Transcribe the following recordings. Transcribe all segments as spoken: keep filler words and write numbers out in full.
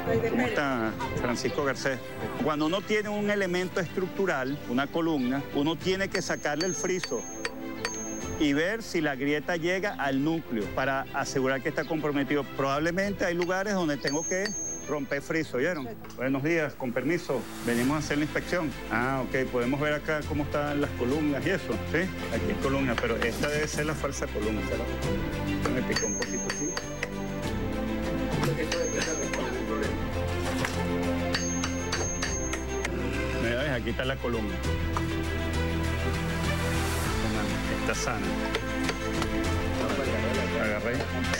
¿Cómo está, Francisco Garcés? Cuando uno tiene un elemento estructural, una columna, uno tiene que sacarle el friso y ver si la grieta llega al núcleo para asegurar que está comprometido. Probablemente hay lugares donde tengo que romper friso, ¿oyeron? Sí. Buenos días, con permiso, venimos a hacer la inspección. Ah, ok, podemos ver acá cómo están las columnas y eso, ¿sí? Aquí es columna, pero esta debe ser la falsa columna, ¿verdad? Me picó un poquito así. Mira, ves, aquí está la columna. Está sana. Agarré.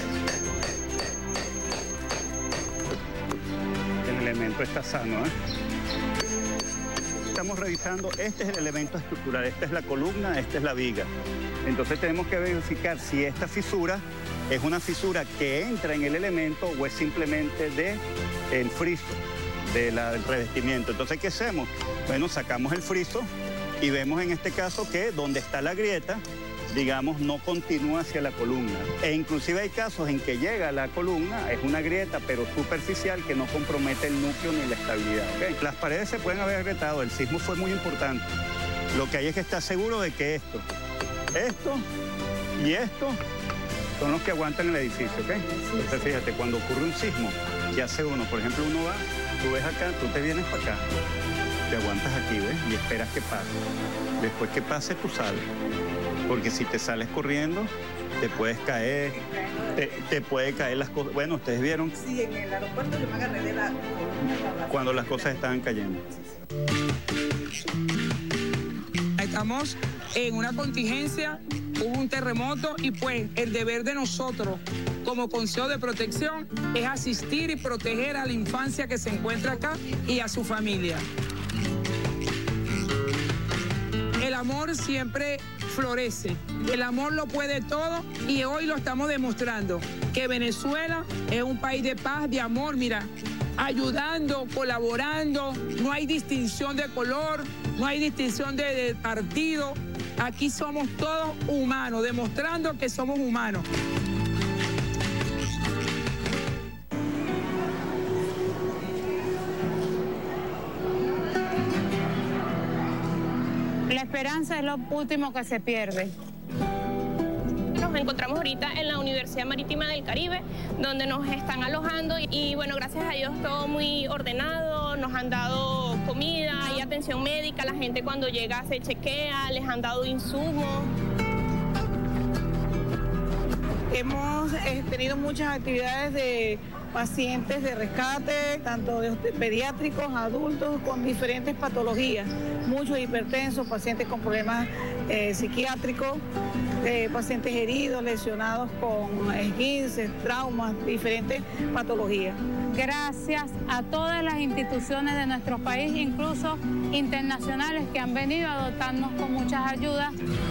El elemento está sano, ¿eh? Estamos revisando, este es el elemento estructural, esta es la columna, esta es la viga. Entonces tenemos que verificar si esta fisura es una fisura que entra en el elemento o es simplemente del friso, de la, del revestimiento. Entonces, ¿qué hacemos? Bueno, sacamos el friso y vemos en este caso que donde está la grieta, digamos, no continúa hacia la columna. E inclusive hay casos en que llega a la columna, es una grieta, pero superficial, que no compromete el núcleo ni la estabilidad. ¿Okay? Las paredes se pueden haber agrietado, el sismo fue muy importante. Lo que hay es que estar seguro de que esto, esto y esto son los que aguantan el edificio, ¿ok? Entonces, fíjate, cuando ocurre un sismo, ¿qué hace uno? Por ejemplo, uno va, tú ves acá, tú te vienes para acá, te aguantas aquí, ¿ves? Y esperas que pase. Después que pase, tú sales. Porque si te sales corriendo, te puedes caer, te, te puede caer las cosas. Bueno, ¿ustedes vieron? Sí, en el aeropuerto yo me agarré de la... Cuando las cosas estaban cayendo. Estamos en una contingencia, hubo un terremoto y pues el deber de nosotros como Consejo de Protección es asistir y proteger a la infancia que se encuentra acá y a su familia. El amor siempre florece, el amor lo puede todo y hoy lo estamos demostrando, que Venezuela es un país de paz, de amor, mira, ayudando, colaborando, no hay distinción de color, no hay distinción de, de partido, aquí somos todos humanos, demostrando que somos humanos. La esperanza es lo último que se pierde. Nos encontramos ahorita en la Universidad Marítima del Caribe, donde nos están alojando y, y bueno, gracias a Dios todo muy ordenado, nos han dado comida y atención médica, la gente cuando llega se chequea, les han dado insumos. Hemos eh, tenido muchas actividades de pacientes de rescate, tanto de pediátricos, adultos, con diferentes patologías, muchos hipertensos, pacientes con problemas eh, psiquiátricos, eh, pacientes heridos, lesionados con esguinces, traumas, diferentes patologías. Gracias a todas las instituciones de nuestro país, incluso internacionales, que han venido a dotarnos con muchas ayudas.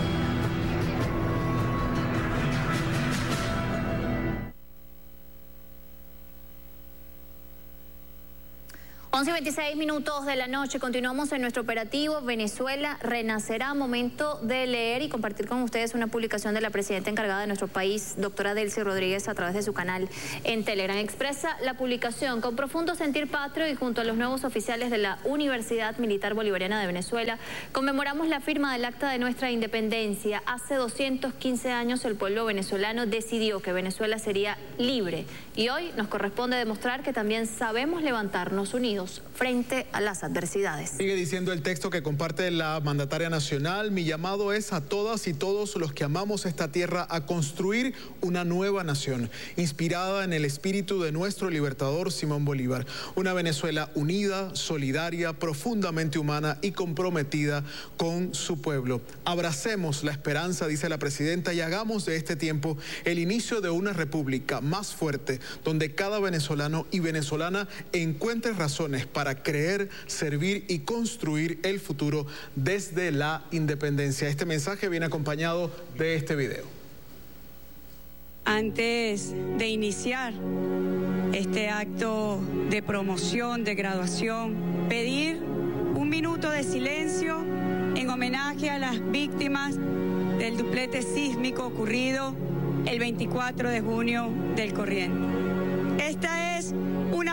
once y veintiséis minutos de la noche, continuamos en nuestro operativo Venezuela Renacerá. Momento de leer y compartir con ustedes una publicación de la presidenta encargada de nuestro país, doctora Delcy Rodríguez, a través de su canal en Telegram. Expresa la publicación: con profundo sentir patrio y junto a los nuevos oficiales de la Universidad Militar Bolivariana de Venezuela, conmemoramos la firma del acta de nuestra independencia. Hace doscientos quince años el pueblo venezolano decidió que Venezuela sería libre y hoy nos corresponde demostrar que también sabemos levantarnos unidos frente a las adversidades. Sigue diciendo el texto que comparte la mandataria nacional: mi llamado es a todas y todos los que amamos esta tierra a construir una nueva nación, inspirada en el espíritu de nuestro libertador Simón Bolívar. Una Venezuela unida, solidaria, profundamente humana y comprometida con su pueblo. Abracemos la esperanza, dice la presidenta, y hagamos de este tiempo el inicio de una república más fuerte, donde cada venezolano y venezolana encuentre razones para creer, servir y construir el futuro desde la independencia. Este mensaje viene acompañado de este video. Antes de iniciar este acto de promoción, de graduación, pedir un minuto de silencio en homenaje a las víctimas del duplete sísmico ocurrido el veinticuatro de junio del corriente. Esta es una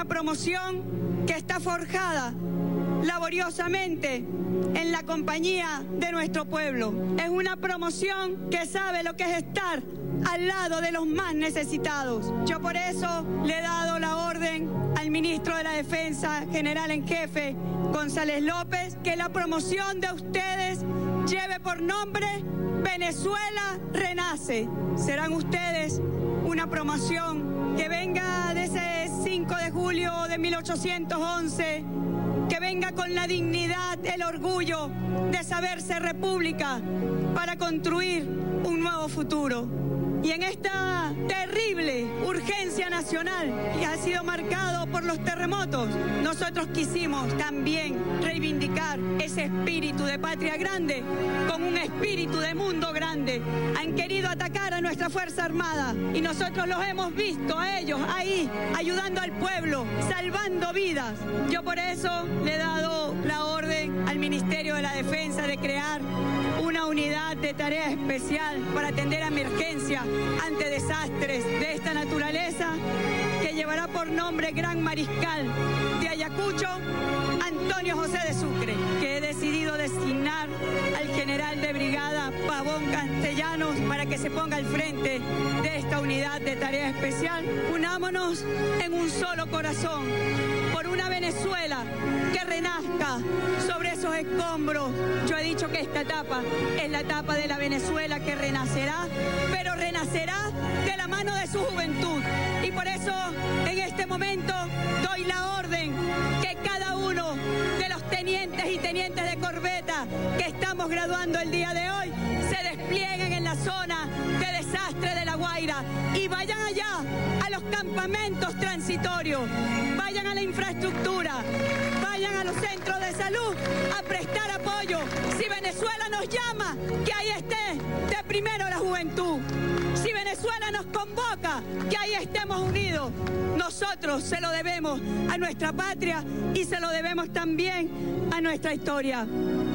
una promoción que está forjada laboriosamente en la compañía de nuestro pueblo. Es una promoción que sabe lo que es estar al lado de los más necesitados. Yo por eso le he dado la orden al ministro de la Defensa, general en jefe, González López, que la promoción de ustedes lleve por nombre Venezuela Renace. Serán ustedes una promoción que venga de ese cinco de julio de mil ochocientos once, que venga con la dignidad, el orgullo de saberse república para construir un nuevo futuro. Y en esta terrible urgencia nacional que ha sido marcado por los terremotos, nosotros quisimos también reivindicar ese espíritu de patria grande con un espíritu de mundo grande. Han querido atacar a nuestra Fuerza Armada y nosotros los hemos visto a ellos ahí, ayudando al pueblo, salvando vidas. Yo por eso le he dado la orden al Ministerio de la Defensa de crear una unidad de tarea especial para atender a emergencia ante desastres de esta naturaleza, que llevará por nombre Gran Mariscal de Ayacucho, Antonio José de Sucre, que he decidido designar al general de brigada Pavón Castellanos para que se ponga al frente de esta unidad de tarea especial. Unámonos en un solo corazón por una Venezuela que renazca sobre esos escombros. Yo he dicho que esta etapa es la etapa de la Venezuela que renacerá, pero renacerá de la mano de su juventud. Y por eso en este momento doy la orden que cada uno de los tenientes y tenientes de corbeta que estamos graduando el día de hoy se desplieguen en la zona de desastre de La Guaira y vayan allá a los campamentos transitorios, vayan a la infraestructura, vayan a los centros de salud a prestar apoyo. Si Venezuela nos llama, que ahí esté de primero la juventud. Si Venezuela nos convoca, que ahí estemos unidos. Nosotros se lo debemos a nuestra patria y se lo debemos también a nuestra historia.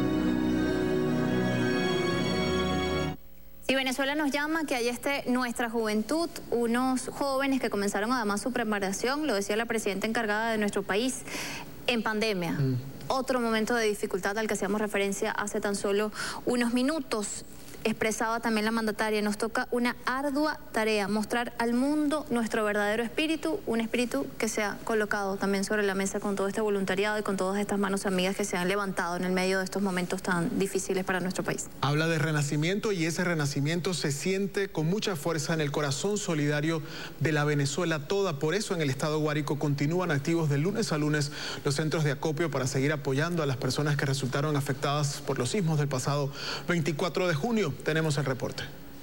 Si Venezuela nos llama, que ahí esté nuestra juventud, unos jóvenes que comenzaron además su preparación, lo decía la presidenta encargada de nuestro país, en pandemia. Mm. Otro momento de dificultad al que hacíamos referencia hace tan solo unos minutos. Expresaba también la mandataria, nos toca una ardua tarea, mostrar al mundo nuestro verdadero espíritu, un espíritu que se ha colocado también sobre la mesa con todo este voluntariado y con todas estas manos amigas que se han levantado en el medio de estos momentos tan difíciles para nuestro país. Habla de renacimiento y ese renacimiento se siente con mucha fuerza en el corazón solidario de la Venezuela toda. Por eso en el estado Guárico continúan activos de lunes a lunes los centros de acopio para seguir apoyando a las personas que resultaron afectadas por los sismos del pasado veinticuatro de junio. Tenemos el reporte.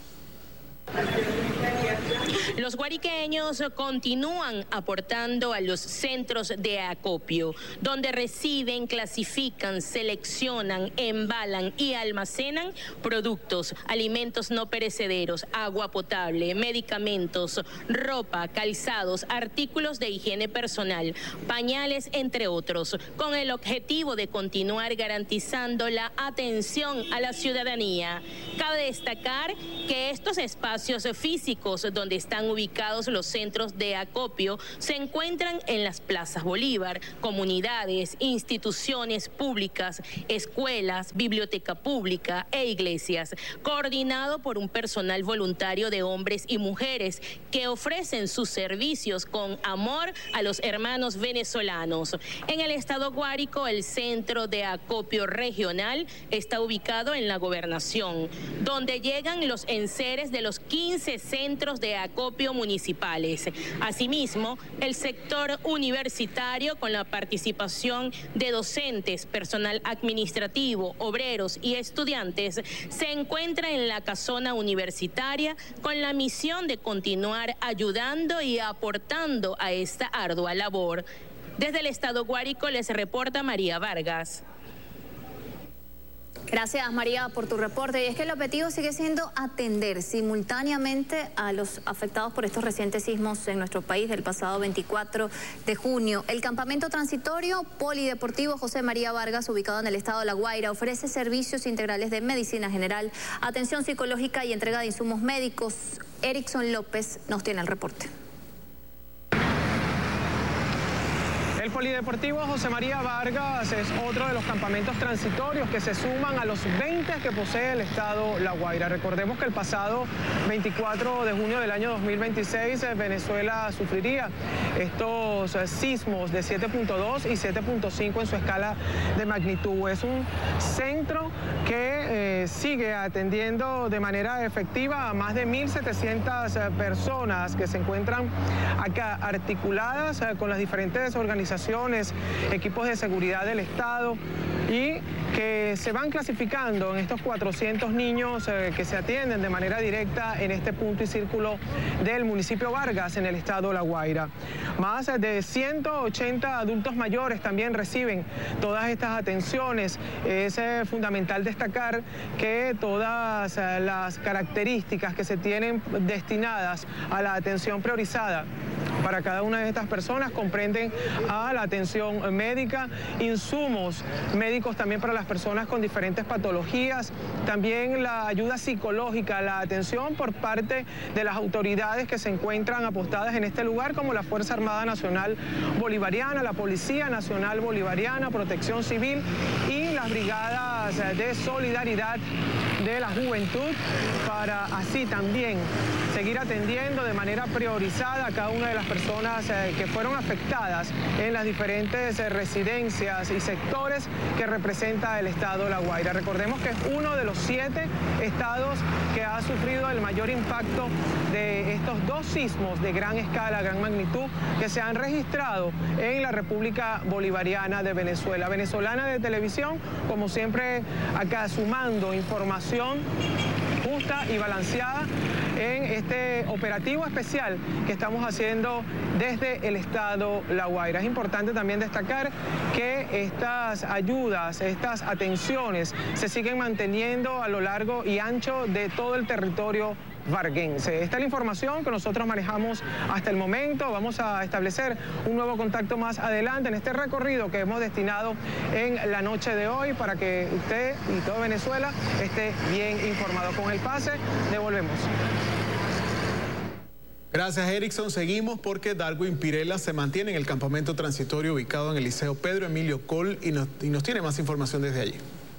Los guariqueños continúan aportando a los centros de acopio, donde reciben, clasifican, seleccionan, embalan y almacenan productos, alimentos no perecederos, agua potable, medicamentos, ropa, calzados, artículos de higiene personal, pañales, entre otros, con el objetivo de continuar garantizando la atención a la ciudadanía. Cabe destacar que estos espacios físicos donde están ubicados los centros de acopio se encuentran en las plazas Bolívar, comunidades, instituciones públicas, escuelas, biblioteca pública e iglesias, coordinado por un personal voluntario de hombres y mujeres que ofrecen sus servicios con amor a los hermanos venezolanos. En el estado Guárico, el centro de acopio regional está ubicado en la Gobernación, donde llegan los enseres de los quince centros de acopio municipales. Asimismo, el sector universitario, con la participación de docentes, personal administrativo, obreros y estudiantes, se encuentra en la casona universitaria con la misión de continuar ayudando y aportando a esta ardua labor. Desde el estado Guárico les reporta María Vargas. Gracias, María, por tu reporte. Y es que el objetivo sigue siendo atender simultáneamente a los afectados por estos recientes sismos en nuestro país del pasado veinticuatro de junio. El campamento transitorio polideportivo José María Vargas, ubicado en el estado de La Guaira, ofrece servicios integrales de medicina general, atención psicológica y entrega de insumos médicos. Erickson López nos tiene el reporte. Polideportivo José María Vargas es otro de los campamentos transitorios que se suman a los veinte que posee el estado La Guaira. Recordemos que el pasado veinticuatro de junio del año dos mil veintiséis Venezuela sufriría estos sismos de siete punto dos y siete punto cinco en su escala de magnitud. Es un centro que eh, sigue atendiendo de manera efectiva a más de mil setecientas personas que se encuentran acá articuladas eh, con las diferentes organizaciones, equipos de seguridad del Estado, y que se van clasificando en estos cuatrocientos niños eh, que se atienden de manera directa en este punto y círculo del municipio Vargas en el estado La Guaira. Más de ciento ochenta adultos mayores también reciben todas estas atenciones. Es eh, fundamental destacar que todas eh, las características que se tienen destinadas a la atención priorizada para cada una de estas personas comprenden a la atención médica, insumos médicos también para las personas con diferentes patologías, también la ayuda psicológica, la atención por parte de las autoridades que se encuentran apostadas en este lugar, como la Fuerza Armada Nacional Bolivariana, la Policía Nacional Bolivariana, Protección Civil y las brigadas de solidaridad de la juventud, para así también seguir atendiendo de manera priorizada a cada una de las personas eh, que fueron afectadas en las diferentes eh, residencias y sectores que representa el estado La Guaira. Recordemos que es uno de los siete estados que ha sufrido el mayor impacto de estos dos sismos de gran escala, gran magnitud, que se han registrado en la República Bolivariana de Venezuela. Venezolana de Televisión, como siempre, acá sumando información justa y balanceada en este operativo especial que estamos haciendo desde el estado La Guaira. Es importante también destacar que estas ayudas, estas atenciones se siguen manteniendo a lo largo y ancho de todo el territorio varguense. Esta es la información que nosotros manejamos hasta el momento. Vamos a establecer un nuevo contacto más adelante en este recorrido que hemos destinado en la noche de hoy para que usted y toda Venezuela esté bien informado. Con el pase, devolvemos. Gracias, Erickson. Seguimos porque Darwin Pirela se mantiene en el campamento transitorio ubicado en el Liceo Pedro Emilio Col y nos, y nos tiene más información desde allí.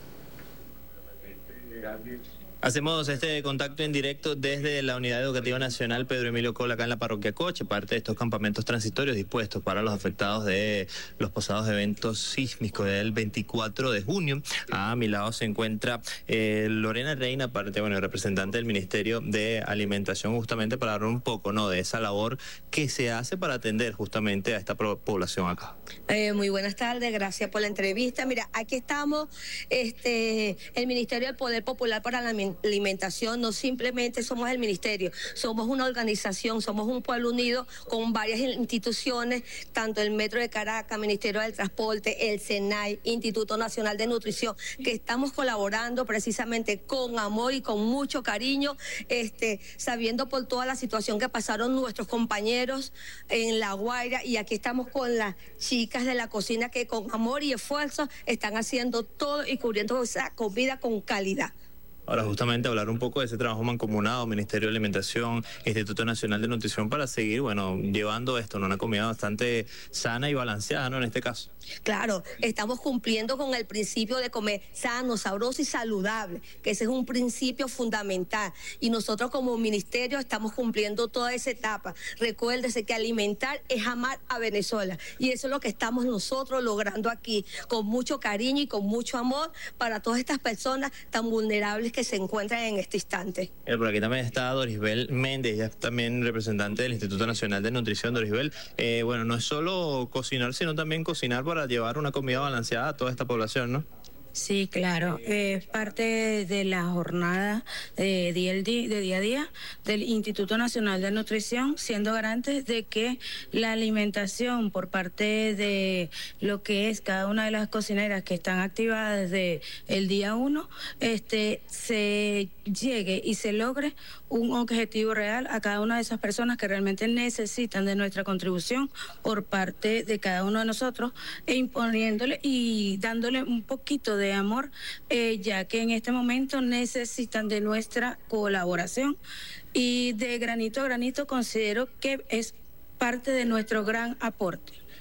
Hacemos este contacto en directo desde la Unidad Educativa Nacional Pedro Emilio Col, acá en la parroquia Coche, parte de estos campamentos transitorios dispuestos para los afectados de los pasados eventos sísmicos del veinticuatro de junio. A mi lado se encuentra eh, Lorena Reina, parte, bueno, representante del Ministerio de Alimentación, justamente para hablar un poco, ¿no?, de esa labor que se hace para atender justamente a esta población acá. Eh, muy buenas tardes, gracias por la entrevista. Mira, aquí estamos, este, el Ministerio del Poder Popular para la Alimentación. No simplemente somos el ministerio, somos una organización, somos un pueblo unido con varias instituciones, tanto el Metro de Caracas, Ministerio del Transporte, el SENAI, Instituto Nacional de Nutrición, que estamos colaborando precisamente con amor y con mucho cariño, este, sabiendo por toda la situación que pasaron nuestros compañeros en La Guaira, y aquí estamos con las chicas de la cocina que con amor y esfuerzo están haciendo todo y cubriendo esa comida con calidad. Ahora, justamente hablar un poco de ese trabajo mancomunado, Ministerio de Alimentación, Instituto Nacional de Nutrición, para seguir, bueno, llevando esto, ¿no?, una comida bastante sana y balanceada, ¿no?, en este caso. Claro, estamos cumpliendo con el principio de comer sano, sabroso y saludable, que ese es un principio fundamental. Y nosotros como ministerio estamos cumpliendo toda esa etapa. Recuérdese que alimentar es amar a Venezuela. Y eso es lo que estamos nosotros logrando aquí, con mucho cariño y con mucho amor para todas estas personas tan vulnerables que se encuentran en este instante. Eh, por aquí también está Dorisbel Méndez, ella es también representante del Instituto Nacional de Nutrición. Dorisbel, eh, bueno, no es solo cocinar, sino también cocinar para llevar una comida balanceada a toda esta población, ¿no? Sí, claro, es parte de la jornada de día, de día a día del Instituto Nacional de Nutrición, siendo garantes de que la alimentación por parte de lo que es cada una de las cocineras que están activadas desde el día uno, este, se llegue y se logre un objetivo real a cada una de esas personas que realmente necesitan de nuestra contribución por parte de cada uno de nosotros, e imponiéndole y dándole un poquito de amor, eh, ya que en este momento necesitan de nuestra colaboración, y de granito a granito considero que es parte de nuestro gran aporte.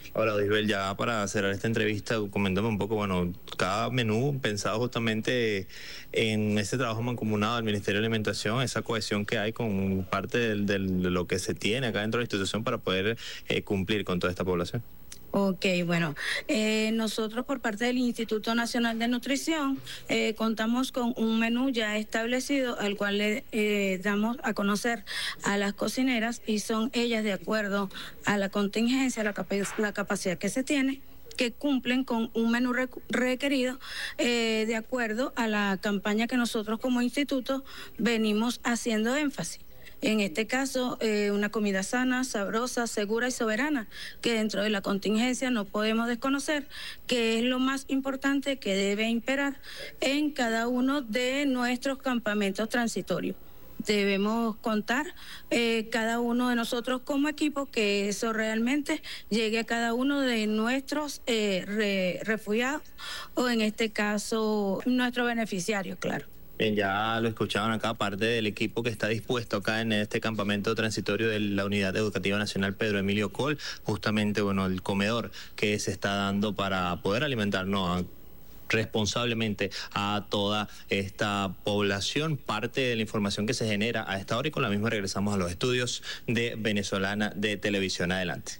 Ahora, Odisbel, ya para cerrar esta entrevista, coméntame un poco, bueno, cada menú pensado justamente en ese trabajo mancomunado del Ministerio de Alimentación, esa cohesión que hay con parte del, del, de lo que se tiene acá dentro de la institución para poder eh, cumplir con toda esta población. Ok, bueno, eh, nosotros por parte del Instituto Nacional de Nutrición eh, contamos con un menú ya establecido al cual le eh, damos a conocer a las cocineras y son ellas de acuerdo a la contingencia, la, capa la capacidad que se tiene, que cumplen con un menú requerido eh, de acuerdo a la campaña que nosotros como instituto venimos haciendo énfasis. En este caso, eh, una comida sana, sabrosa, segura y soberana, que dentro de la contingencia no podemos desconocer, que es lo más importante que debe imperar en cada uno de nuestros campamentos transitorios. Debemos contar eh, cada uno de nosotros como equipo que eso realmente llegue a cada uno de nuestros eh, re, refugiados o en este caso nuestros beneficiarios, claro. Bien, ya lo escuchaban acá, parte del equipo que está dispuesto acá en este campamento transitorio de la Unidad Educativa Nacional Pedro Emilio Col, justamente, bueno, el comedor que se está dando para poder alimentarnos responsablemente a toda esta población. Parte de la información que se genera a esta hora y con la misma regresamos a los estudios de Venezolana de Televisión. Adelante.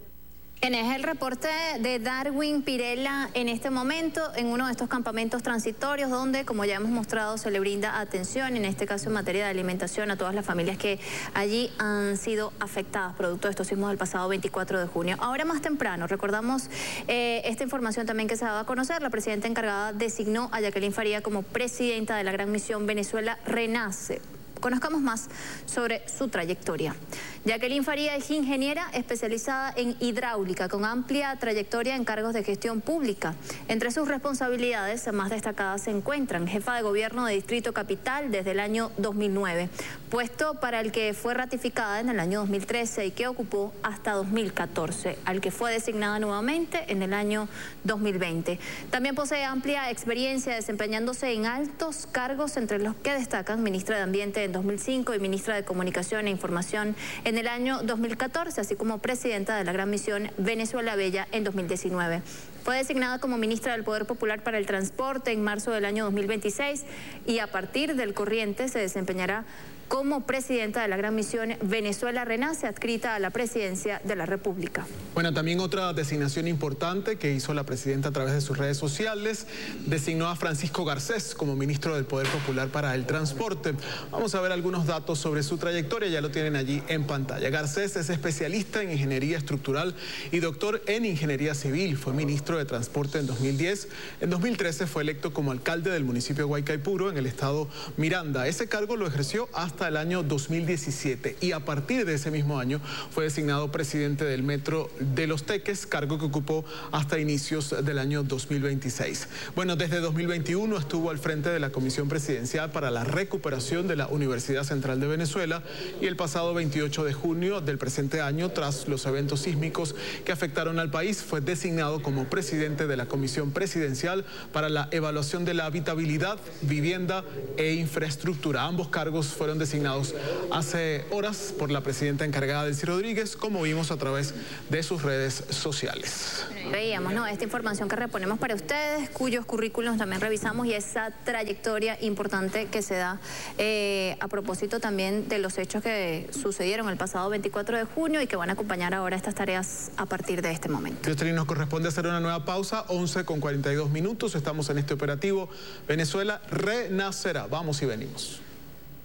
En es el reporte de Darwin Pirela en este momento en uno de estos campamentos transitorios donde, como ya hemos mostrado, se le brinda atención, en este caso en materia de alimentación, a todas las familias que allí han sido afectadas producto de estos sismos del pasado veinticuatro de junio. Ahora más temprano, recordamos eh, esta información también que se daba a conocer, la presidenta encargada designó a Jacqueline Faría como presidenta de la Gran Misión Venezuela Renace. Conozcamos más sobre su trayectoria. Jacqueline Faría es ingeniera especializada en hidráulica con amplia trayectoria en cargos de gestión pública. Entre sus responsabilidades más destacadas se encuentran jefa de gobierno de Distrito Capital desde el año dos mil nueve, puesto para el que fue ratificada en el año dos mil trece y que ocupó hasta dos mil catorce, al que fue designada nuevamente en el año dos mil veinte. También posee amplia experiencia desempeñándose en altos cargos, entre los que destacan ministra de Ambiente en dos mil cinco y ministra de Comunicación e Información en el año dos mil catorce, así como presidenta de la Gran Misión Venezuela Bella en dos mil diecinueve. Fue designada como ministra del Poder Popular para el Transporte en marzo del año dos mil veintiséis y a partir del corriente se desempeñará como presidenta de la Gran Misión Venezuela Renace, adscrita a la presidencia de la República. Bueno, también otra designación importante que hizo la presidenta a través de sus redes sociales, designó a Francisco Garcés como ministro del Poder Popular para el Transporte. Vamos a ver algunos datos sobre su trayectoria, ya lo tienen allí en pantalla. Garcés es especialista en ingeniería estructural y doctor en ingeniería civil. Fue ministro de Transporte en dos mil diez. En dos mil trece fue electo como alcalde del municipio de Guaycaipuro, en el estado Miranda. Ese cargo lo ejerció hasta el año dos mil diecisiete y a partir de ese mismo año fue designado presidente del Metro de Los Teques, cargo que ocupó hasta inicios del año dos mil veintiséis. Bueno, desde dos mil veintiuno estuvo al frente de la Comisión Presidencial para la Recuperación de la Universidad Central de Venezuela y el pasado veintiocho de junio del presente año, tras los eventos sísmicos que afectaron al país, fue designado como presidente de la Comisión Presidencial para la Evaluación de la Habitabilidad, Vivienda e Infraestructura. Ambos cargos fueron designados hace horas por la presidenta encargada, Delcy Rodríguez, como vimos a través de sus redes sociales. Veíamos, ¿no?, esta información que reponemos para ustedes, cuyos currículos también revisamos y esa trayectoria importante que se da eh, a propósito también de los hechos que sucedieron el pasado veinticuatro de junio y que van a acompañar ahora estas tareas a partir de este momento. Diostri, nos corresponde hacer una nueva pausa, once con cuarenta y dos minutos, estamos en este operativo Venezuela Renacerá. Vamos y venimos.